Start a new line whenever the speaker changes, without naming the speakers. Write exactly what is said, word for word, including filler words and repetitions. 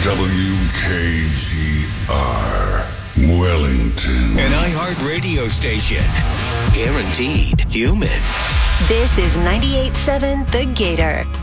W K G R, Wellington.
An iHeart radio station. Guaranteed human.
This is ninety-eight point seven The Gator.